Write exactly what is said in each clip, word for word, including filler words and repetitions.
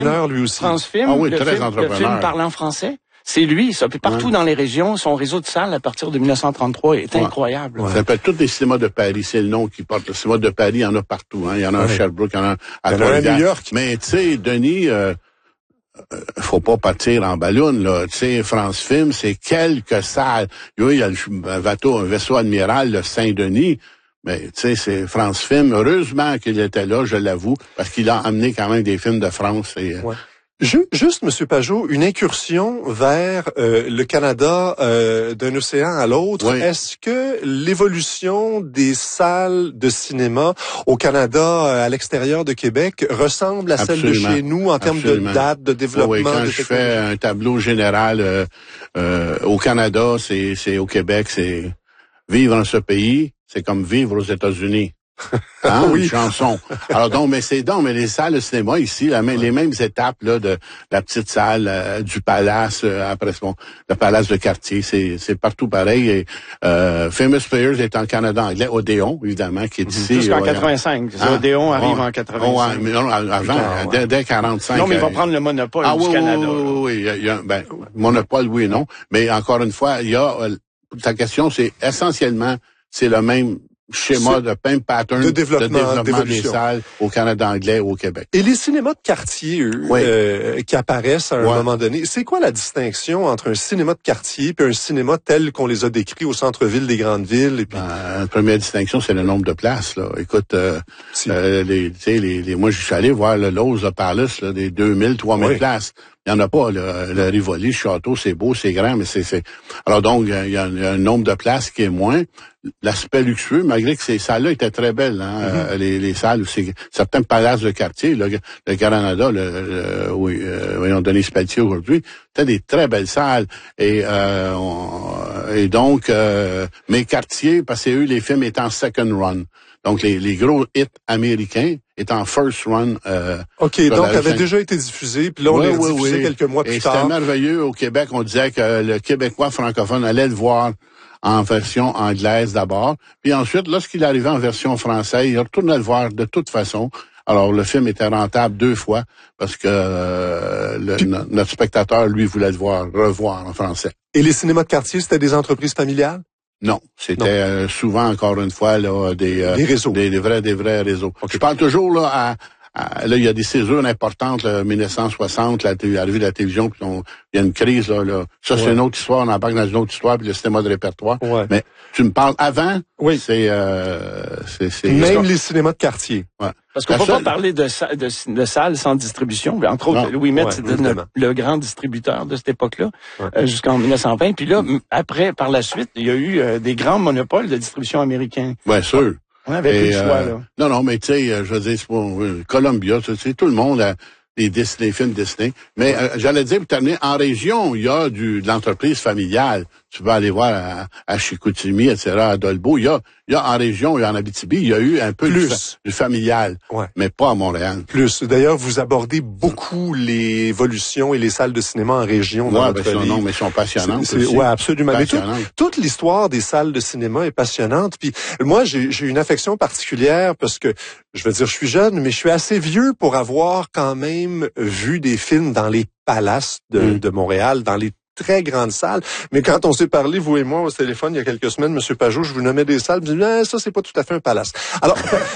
lui aussi. France Film, ah oui, le, très film le film parlant français. C'est lui, ça. Puis partout ouais. dans les régions, son réseau de salles à partir de dix-neuf cent trente-trois est ouais. incroyable. Ouais. Ça s'appelle tous les cinémas de Paris, c'est le nom qui porte. Le cinéma de Paris, il y en a partout. Hein. Il y en a ouais. à Sherbrooke, il y en a à New York. Mais tu sais, Denis, euh, euh, faut pas partir en ballon, là. Tu sais, France Film, c'est quelques salles. Oui, il y a le bateau, un vaisseau amiral, le Saint-Denis. Mais tu sais, c'est France Film. Heureusement qu'il était là, je l'avoue, parce qu'il a amené quand même des films de France. Et, ouais. Juste, Monsieur Pajot, une incursion vers euh, le Canada euh, d'un océan à l'autre. Oui. Est-ce que l'évolution des salles de cinéma au Canada, euh, à l'extérieur de Québec, ressemble à celle Absolument. de chez nous en termes Absolument. de date, de développement? Oui, quand de je fais un tableau général euh, euh, au Canada, c'est, c'est au Québec, c'est vivre dans ce pays, c'est comme vivre aux États-Unis. Hein, oui. Une chanson. Alors donc, mais c'est donc, mais les salles de cinéma ici, la, ouais. les mêmes étapes là de la petite salle, euh, du Palace, euh, après bon, le Palace de quartier, c'est c'est partout pareil. Et, euh, Famous Players est en Canada anglais, Odéon évidemment, qui est mm-hmm. ici. Jusqu'en euh, quatre-vingt-cinq. Hein? Odéon arrive oh, en quatre-vingt-cinq. Oh, ouais, mais non, avant, ah, ouais. dès, dès quarante-cinq. Non, mais il va prendre le monopole ah, du oui, Canada. Oui, oui, oui, il y a, il y a ben, monopole, oui et non. Mais encore une fois, il y a euh, ta question, c'est essentiellement, c'est le même schéma de même pattern de développement, de développement des salles au Canada anglais ou au Québec. Et les cinémas de quartier, eux, oui. euh, qui apparaissent à un ouais. moment donné, c'est quoi la distinction entre un cinéma de quartier et un cinéma tel qu'on les a décrits au centre-ville des grandes villes? Et puis... ben, la première distinction, c'est le nombre de places. Là. Écoute, euh, si. euh, les, les, les, moi, je suis allé voir le Lowe's Palace, là, des deux mille, trois mille oui. places. Il n'y en a pas, le, le Rivoli, le château, c'est beau, c'est grand, mais c'est, c'est... Alors donc, il y, y a un nombre de places qui est moins. L'aspect luxueux, malgré que ces salles-là étaient très belles, hein, mm-hmm. euh, les, les salles, c'est, certains palaces de quartier, le, le Canada, le, le, oui, euh, voyons, Denis Pelletier aujourd'hui, c'était des très belles salles. Et, euh, on, et donc, euh, mes quartiers, parce que eux, les films étaient en second run. Donc, les, les gros hits américains étaient en first run. Euh, OK, donc, avait déjà été diffusé, puis là, on oui, l'a oui, diffusé oui. quelques mois plus et tard. C'était merveilleux. Au Québec, on disait que le Québécois francophone allait le voir en version anglaise d'abord. Puis ensuite, lorsqu'il arrivait en version française, il retournait le voir de toute façon. Alors, le film était rentable deux fois parce que euh, le, puis, no, notre spectateur, lui, voulait le voir, revoir en français. Et les cinémas de quartier, c'était des entreprises familiales? Non, c'était euh, souvent, encore une fois, là, des, euh, des réseaux. Des, des vrais, des vrais réseaux. Okay. Je parle toujours là à, à là, il y a des césures importantes, là, dix-neuf cent soixante, la l'arrivée de la télévision, puis on, il y a une crise là. là. Ça, ouais. c'est une autre histoire, on embarque dans une autre histoire, puis le cinéma de répertoire. Ouais. Mais tu me parles avant, oui. c'est, euh, c'est, c'est même les cinémas de quartier. Ouais. Parce qu'on ne peut seule... pas parler de, de, de salles sans distribution. Entre autres, non. Louis Met, ouais, c'était le, le grand distributeur de cette époque-là, ouais. euh, jusqu'en dix-neuf cent vingt. Puis là, après, par la suite, il y a eu euh, des grands monopoles de distribution américains. Bien sûr. On avait plus le choix, euh, là. Non, non, mais tu sais, je veux dire, c'est pour euh, Columbia, tu sais, tout le monde a des Disney, des films Disney. Mais euh, j'allais dire, pour terminer, en région, il y a du, de l'entreprise familiale. Tu vas aller voir à, à Chicoutimi, et cetera, à Dolbeau. Il y a, il y a en région, il y a en Abitibi, il y a eu un peu Plus. Du, fa, du familial, ouais. mais pas à Montréal. Plus. D'ailleurs, vous abordez beaucoup les évolutions et les salles de cinéma en région. Ouais, dans ben votre non, mais ils sont passionnantes c'est, c'est, aussi. Ouais, absolument. Passionnantes. Mais tout, toute l'histoire des salles de cinéma est passionnante. Puis moi, j'ai, j'ai une affection particulière parce que, je veux dire, je suis jeune, mais je suis assez vieux pour avoir quand même vu des films dans les palaces de, mm. de Montréal, dans les très grande salle. Mais quand on s'est parlé, vous et moi, au téléphone, il y a quelques semaines, M. Pajot, je vous nommais des salles, je me disais, eh, ça, c'est pas tout à fait un palace. Alors,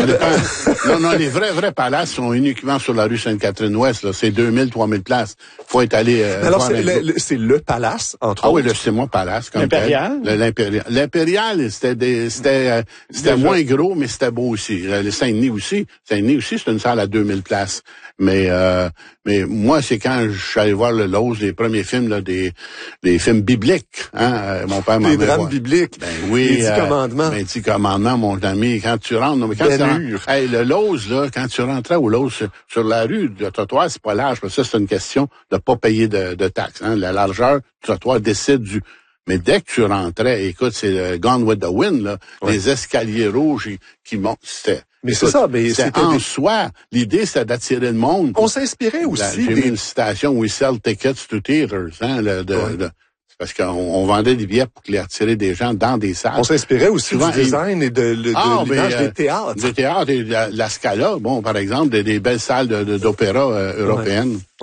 non, non, les vrais, vrais palaces sont uniquement sur la rue Sainte-Catherine-Ouest, là. C'est deux mille, trois mille places. Faut être allé, euh, alors, c'est le, le, c'est le palace, entre ah autres. Ah oui, le, c'est mon palace, comme L'impérial? tel. L'impérial. L'impérial, c'était des, c'était, euh, c'était moins gros, mais c'était beau aussi. Le Saint-Denis aussi. Saint-Denis aussi, c'est une salle à deux mille places. Mais, euh, mais moi, c'est quand je suis allé voir le Lowe's, les premiers films, là, des, des films bibliques, hein. Mon père m'en Des drames voir. bibliques. Ben oui. Les dix euh, commandements. Les dix commandements, mon ami. Quand tu rentres, non, mais quand ben tu rentres, hey, le Lowe's, là, quand tu rentrais au Lowe's, sur, sur la rue, le trottoir, c'est pas large, parce que ça, c'est une question de pas payer de, de taxes, hein. La largeur du trottoir décide du, mais dès que tu rentrais, écoute, c'est le Gone with the Wind, là, ouais. Les escaliers rouges qui montent, c'était... Mais c'est ça, mais c'était en des... soi. L'idée, c'était d'attirer le monde. On s'inspirait aussi. J'ai des... mis une citation, we sell tickets to theaters, hein, le, de, ouais. de, parce qu'on on vendait des billets pour les attirer des gens dans des salles. On s'inspirait aussi Souvent, du design et de, de, de ah, l'image mais, des théâtres. Des théâtres et de la, la Scala, bon, par exemple, des, des belles salles de, de, d'opéra euh, européennes. Ouais.